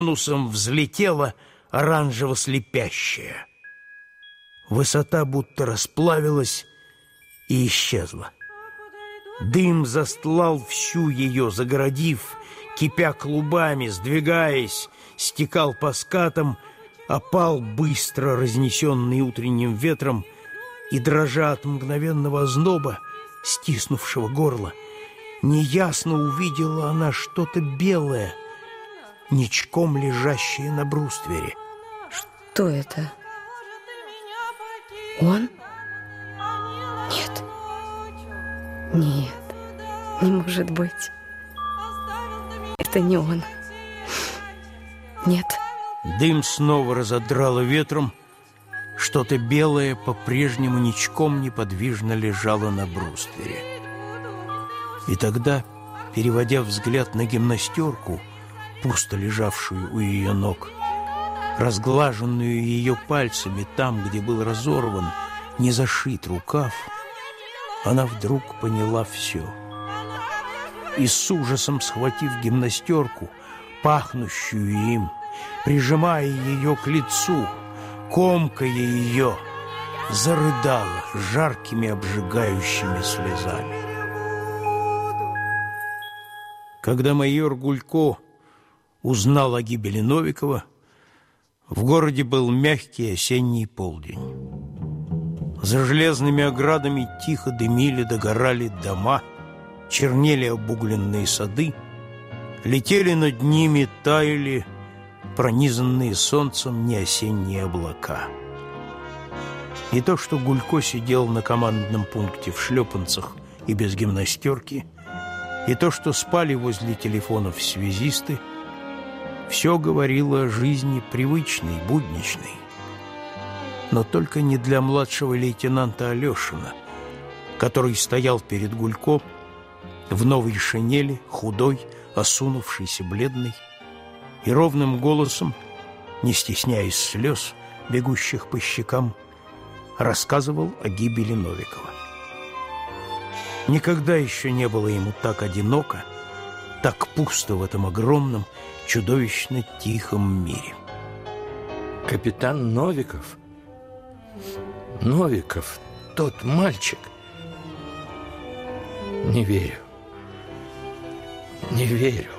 конусом взлетела оранжево-слепящая. Высота будто расплавилась и исчезла. Дым застлал всю ее, загородив, кипя клубами, сдвигаясь, стекал по скатам, опал быстро, разнесенный утренним ветром, и, дрожа от мгновенного озноба, стиснувшего горло, неясно увидела она что-то белое, ничком лежащее на бруствере. Что это? Он? Нет. Нет, не может быть. Это не он. Нет. Дым снова разодрало ветром. Что-то белое по-прежнему ничком неподвижно лежало на бруствере. И тогда, переводя взгляд на гимнастерку, пусто лежавшую у ее ног, разглаженную ее пальцами там, где был разорван, не зашит рукав, она вдруг поняла все. И с ужасом схватив гимнастерку, пахнущую им, прижимая ее к лицу, комкая ее, зарыдала жаркими обжигающими слезами. Когда майор Гулько узнал о гибели Новикова, в городе был мягкий осенний полдень. За железными оградами тихо дымили, догорали дома, чернели обугленные сады, летели над ними, таяли пронизанные солнцем неосенние облака. И то, что Гулько сидел на командном пункте в шлепанцах и без гимнастерки, и то, что спали возле телефонов связисты, все говорило о жизни привычной, будничной. Но только не для младшего лейтенанта Алешина, который стоял перед Гулько в новой шинели, худой, осунувшийся, бледный, и ровным голосом, не стесняясь слез, бегущих по щекам, рассказывал о гибели Новикова. Никогда еще не было ему так одиноко, так пусто в этом огромном, чудовищно тихом мире. Капитан Новиков? Новиков, тот мальчик? Не верю. Не верю.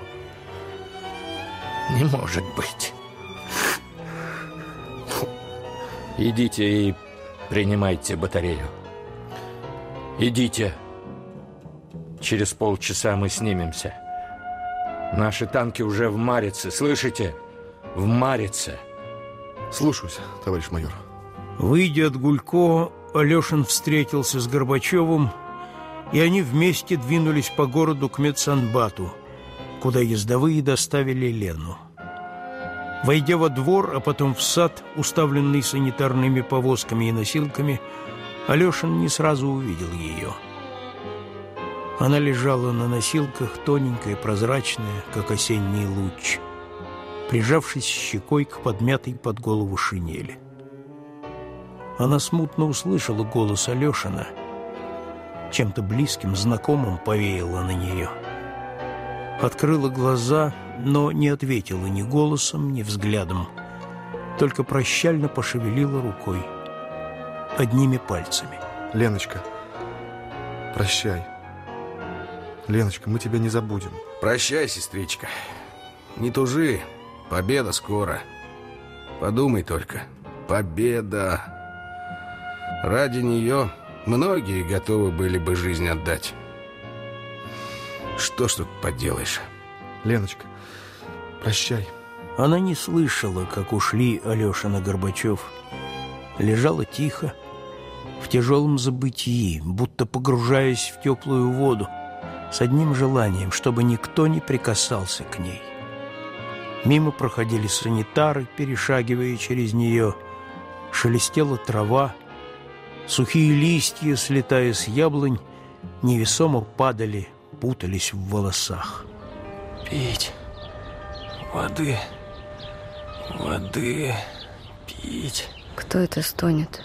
Не может быть. Идите и принимайте батарею. Идите. Через полчаса мы снимемся. Наши танки уже в Марице, слышите? В Марице. Слушаюсь, товарищ майор. Выйдя от Гулько, Алешин встретился с Горбачевым, и они вместе двинулись по городу к медсанбату, куда ездовые доставили Лену. Войдя во двор, а потом в сад, уставленный санитарными повозками и носилками, Алешин не сразу увидел ее. Она лежала на носилках, тоненькая, прозрачная, как осенний луч, прижавшись щекой к подмятой под голову шинели. Она смутно услышала голос Алешина, чем-то близким, знакомым повеяло на нее. Открыла глаза, но не ответила ни голосом, ни взглядом, только прощально пошевелила рукой, одними пальцами. Леночка, прощай. Леночка, мы тебя не забудем. Прощай, сестричка. Не тужи, победа скоро. Подумай только, победа. Ради нее многие готовы были бы жизнь отдать. Что ж тут поделаешь? Леночка, прощай. Она не слышала, как ушли Алешин и Горбачев. Лежала тихо, в тяжелом забытии, будто погружаясь в теплую воду, с одним желанием, чтобы никто не прикасался к ней. Мимо проходили санитары, перешагивая через нее. Шелестела трава, сухие листья, слетая с яблонь, невесомо падали, путались в волосах. Пить воды, воды, пить. Кто это стонет?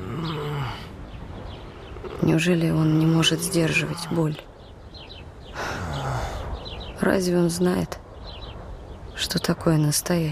Неужели он не может сдерживать боль? Разве он знает, что что такое настоящее.